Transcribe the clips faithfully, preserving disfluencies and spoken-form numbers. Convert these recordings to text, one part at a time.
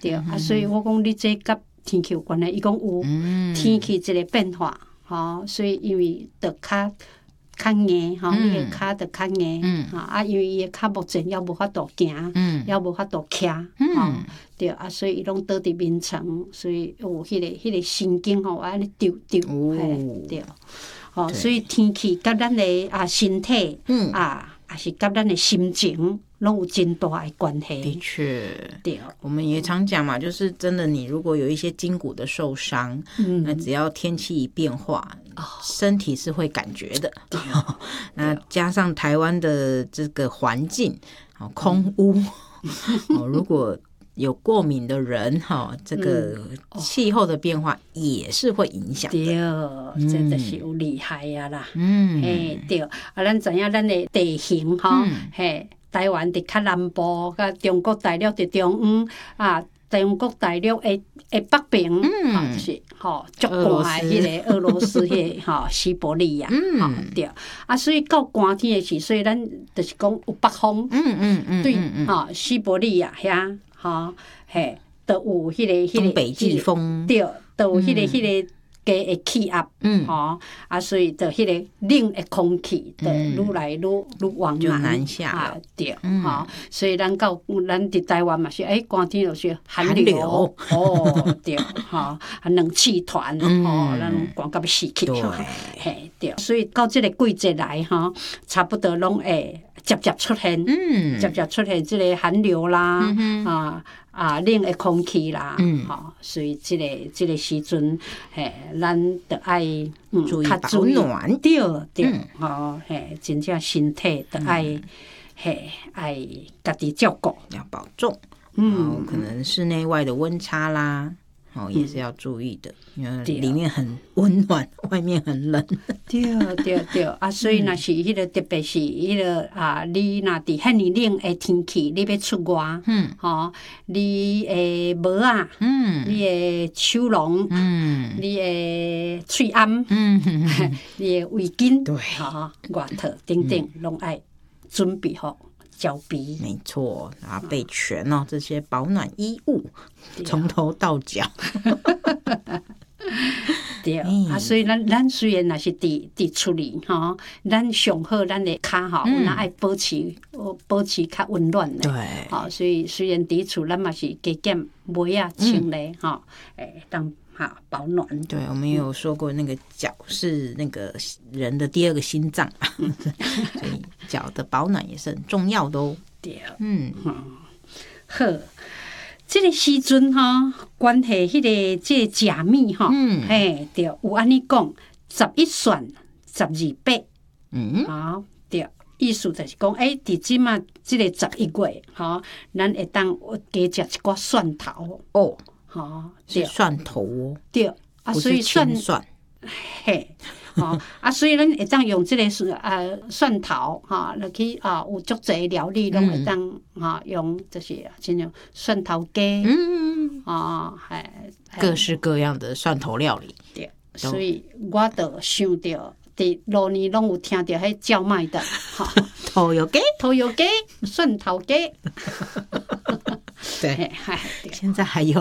对啊，所以我讲你这甲天气有关系，伊讲有天气一个变化，吼，所以因为着较较硬吼，你个骹着较硬，吼啊，因为伊个骹目前还无法度行，还无法度徛，吼，对啊，所以伊拢倒伫眠床，所以有迄个迄个神经吼安尼丢丢，嘿，对，吼，所以天气甲咱的啊身体，啊，也是甲咱的心情。拢有真大的关系。 的确， 对， 我们也常讲嘛，就是真的，你如果有一些筋骨的受伤，嗯，那只要天气一变化，哦、身体是会感觉的。哦、那加上台湾的这个环境，哦，空污，嗯、哦，如果有过敏的人，哈、哦，这个气候的变化也是会影响的。 对，嗯、真的是有厉害呀啦。嗯，嘿，对，啊，咱知影咱的地形哈，嗯、嘿。台湾伫较南部，甲中国大陆伫中央啊，中国大陆的的北边，嗯、啊，就是吼足寒的迄个俄羅斯迄个吼西伯利亚，吼、嗯、对，啊，所以到寒天的时，所以咱就是讲有北风，嗯嗯嗯，对，吼西伯利亚遐，吼嘿，都有迄个迄个东北季风， 对，都有迄个迄个。加的气压，嗯，吼，啊，所以就迄个冷的空气，就愈来愈愈往南， 南下啊， 对，吼，所以咱到咱伫台湾嘛是，哎，寒天就是寒流，哦，对，吼，啊，冷气团，吼，咱寒到要死去， 对， 嘿，对，所以到即个季节来，吼，差不多拢会渐渐出现，嗯，渐渐出现即个寒流啦，啊。啊，冷的空气啦，嗯，吼，所以即、这个即、这个时阵，嘿，咱得爱嗯，注意保暖， 对对，吼、嗯，嘿，真正身体得爱、嗯，嘿，爱家己照顾， 要保重，嗯，可能室内外的温差啦。哦，也是要注意的，因为里面很温暖，外面很冷。 对对对，啊，所以若是迄个特别是迄个啊，你若伫遐尼冷的天气，你要出外，嗯，吼，你的帽啊，嗯，你的手笼，嗯，你的喙罨，嗯，你的围巾， 对， 吼，外套等等，拢爱准备好。脚鼻没错，啊，备全哦，这些保暖衣物，从头到脚。 对啊，所以咱咱虽然若是伫伫厝里吼，咱上好咱的骹吼，咱爱保持保持较温暖的。 对， 好，所以虽然伫厝，咱嘛是加减袜啊穿咧，吼，诶，当。哈，保暖。 对，我们也有说过，那个脚是那个人的第二个心脏，嗯、所以脚的保暖也是很重要的哦。 对，嗯，好，这个时阵哈，关系迄个这个食米哈，嗯，嘿，对，有安尼讲，十一蒜，十二八，嗯，好，对，意思就是讲，诶、欸，伫即嘛，这个十一月，哈，咱会当加食一寡蒜头哦。 吼， 是蒜头哦， 对，啊，所以蒜蒜， 嘿，吼，啊，所以咱会当用这个呃蒜头哈，落去啊，有足侪料理拢会当哈用这些，像像蒜头鸡，嗯，啊，系各式各样的蒜头料理， 对，所以我就想到，伫路年拢有听到迄叫卖的，哈， 头油鸡， 头油鸡，蒜头鸡。 对，现在还有，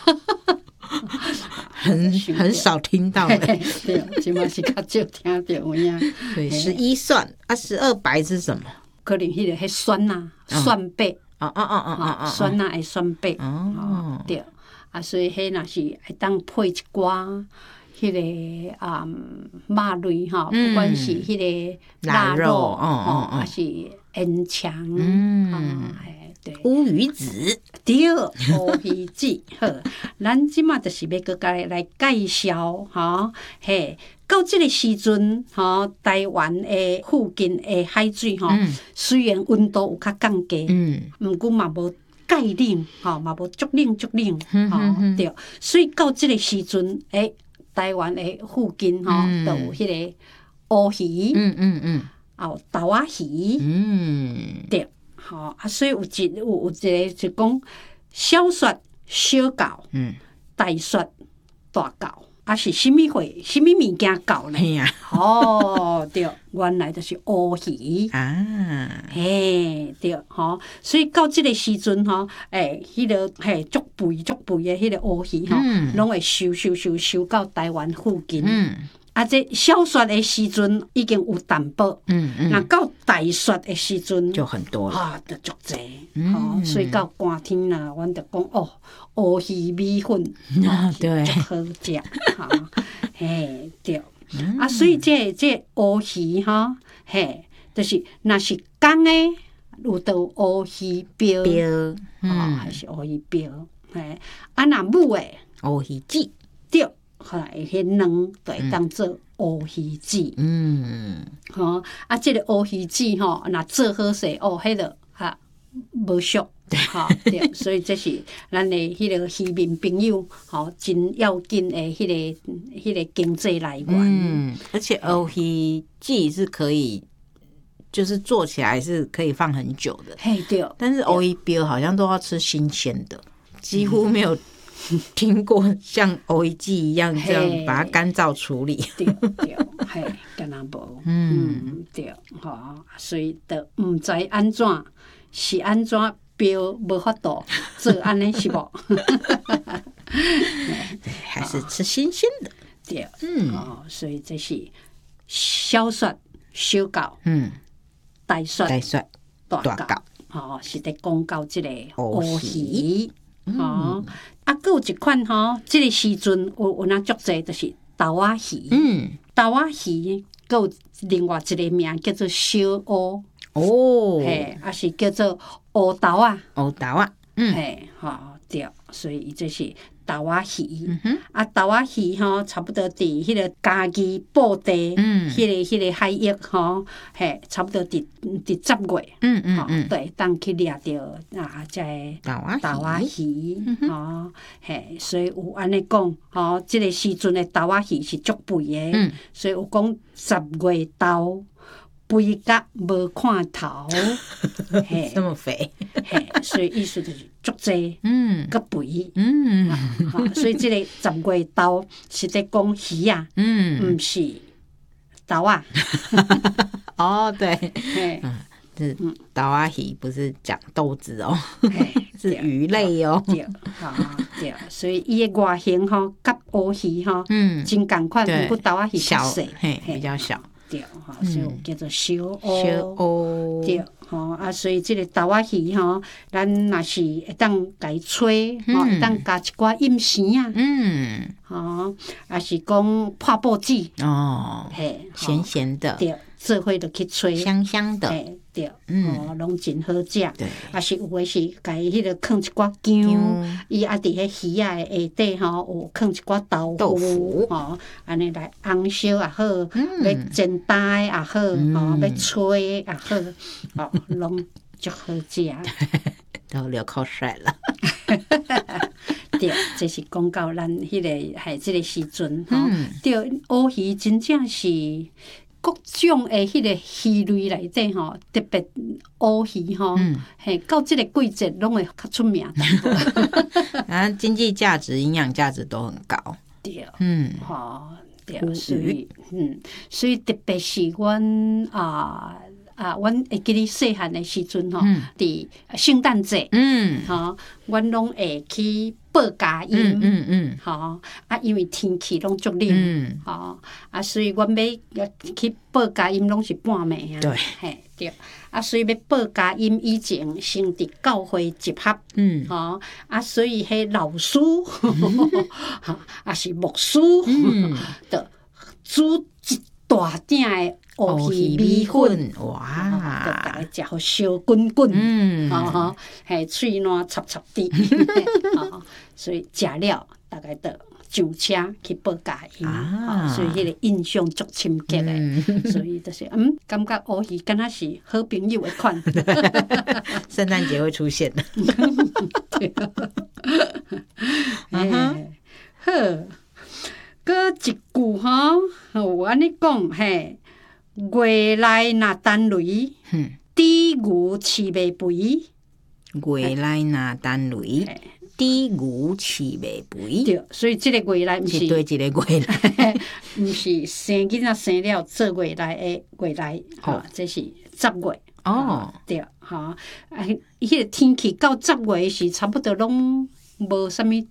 很很少听到的。 对，起码是较少听到有影。 对，十一蒜啊，十二白是什么？ 可能迄个迄蒜呐，蒜白。 啊啊啊啊啊！ 蒜呐，会蒜白。哦，对，啊，所以迄若是会当配一寡。迄个啊，肉类哈，不管是迄个腊肉，哦，还是烟肠，嗯，对， 乌鱼子， 对，乌鱼子，好，咱即马就是要搁来来介绍哈，嘿，到即个时阵哈，台湾的附近的海水哈，虽然温度有较降低，嗯，毋过嘛无介冷，哈，嘛无足冷足冷，哈，对，所以到即个时阵，诶。台湾的附近吼，都有迄个乌鱼，嗯嗯嗯，啊有豆仔鱼，嗯，对，吼啊，所以有一有有一个就讲小雪、小狗，嗯，大雪、大狗， 啊是什么货，什么物件搞呢？ 嘿呀， 哦，对，原来就是乌鱼啊， 嘿，对，吼，所以到即个时阵吼，诶，迄个嘿足肥足肥的迄个乌鱼吼，拢会收收收收到台湾附近。 嗯， 啊，这小雪的时阵已经有淡薄， 嗯嗯， 那到大雪的时阵就很多了。 啊，就足济，吼，所以到寒天啦，阮就讲哦，乌鱼米粉， 啊，对， 足好食，哈，嘿，对。啊，所以这这乌鱼吼，嘿，就是若是公诶，有到乌鱼标， 标， 哦， 嗯， 还是乌鱼标，嘿，啊，若母诶， 乌鱼子， 对，后来迄卵就会当做乌鱼子， 嗯， 吼，啊，这个乌鱼子吼，若做好势，哦，迄个哈无俗。吼，对，所以这是咱的迄个渔民朋友吼，真要紧的迄个迄个经济来源。 嗯，而且乌鱼子是可以，就是做起来是可以放很久的。 嘿，对。 但是乌鱼标好像都要吃新鲜的，几乎没有听过像乌鱼子一样这样把它干燥处理。 对对，嘿，敢若无。嗯，对，吼，所以就毋知安怎是安怎。标无法度做安尼是无？ 还是吃新鲜的。 对， 嗯， 哦，所以这是小雪、小狗， 嗯， 大雪、 大雪、 大大狗， 哦，是伫讲到即个乌乌鱼鱼，哦，啊，佫有一款吼，即个时阵有有那足济，就是豆仔鱼， 嗯， 豆仔鱼佫有另外一个名叫做小乌。 哦， 嘿，啊是叫做乌豆啊， 乌豆啊，嗯， 嘿，吼对，所以伊这是豆仔鱼， 嗯啊豆仔鱼吼，差不多伫迄个嘉义布袋， 嗯， 迄个迄个海域吼，嘿，差不多伫伫十月， 嗯嗯嗯， 对，当去掠着啊，这豆仔豆仔鱼，吼，嘿，所以有安尼讲，吼，即个时阵的豆仔鱼是足肥的， 嗯， 所以有讲十月豆。肥甲无看头，嘿， 这么肥， 嘿，所以意思就是足济， 嗯， 个肥， 嗯， 好，所以这个十月豆是在讲鱼啊， 嗯， 毋是豆啊， 哦，对， 嘿， 是豆仔鱼，不是讲豆子哦， 嘿， 是鱼类哦， 对，好，对，所以伊的外形吼，甲乌鱼吼， 嗯， 真共款， 对不过豆仔鱼较小， 细， 嘿，比较小， 对，吼，所以有叫做小小乌， 乌， 对。吼啊，所以即个豆仔鱼吼，咱若是会当家吹，吼，会当加一寡饮匙啊， 嗯， 吼，也是讲破布子， 哦， 嘿， 咸咸的， 对，做伙就去吹， 香香的， 嘿，对， 嗯哦，拢真好食， 对， 啊是有诶是家己迄个放一寡姜，伊啊伫迄鱼仔诶下底吼，有放一寡豆豆腐腐， 吼，安尼来红烧也好， 嗯要煎蛋诶也好，吼，要吹诶也好，哦，拢足好食。 都流口水了。 对，这是讲到咱迄个海即个时阵吼， 嗯对，乌鱼真正是各种诶迄个鱼类内底吼，特别乌鱼吼，嘿、到即个季节拢会较出名淡薄。 啊，经济价值、营养价值都很高。 对， 嗯， 吼、对，所以嗯，所以特别是阮啊。啊，阮会记咧细汉的时阵吼，伫圣诞节， 嗯， 吼，阮拢会去报佳音， 嗯嗯嗯， 吼，啊，因为天气拢足冷， 嗯， 吼，啊，所以阮要去报佳音拢是半暝啊， 对， 嘿，对，啊，所以要报佳音以前先伫教会集合， 嗯， 吼，啊，所以迄老师，哈，啊是牧师， 嗯， 的煮一大鼎的乌鱼米粉， 哇， 大家食好烧滚滚， 嗯， 吼，嘿，喙烂插插滴，所以食了大概就上车去报佳音，所以迄个印象足深刻的，所以就是嗯，感觉乌鱼敢若是好朋友的款， 圣诞节会出现的， 嗯，好。搁一句吼，有安尼讲嘿，月内若单雷，猪牛饲袂肥。 月内若单雷，猪猪牛饲袂肥。 对，所以即个月内毋是对一个月内， 毋是生囡仔生了做月内的月内，吼，这是十月。 哦， 对，吼，啊，迄个天气到十月是差不多拢无啥物